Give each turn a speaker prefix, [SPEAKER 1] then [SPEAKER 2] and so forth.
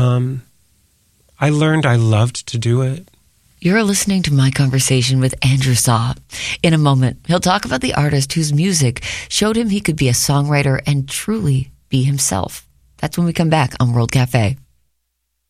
[SPEAKER 1] I learned I loved to do it.
[SPEAKER 2] You're listening to my conversation with Andrew Saw. In a moment, he'll talk about the artist whose music showed him he could be a songwriter and truly be himself. That's when we come back on World Cafe.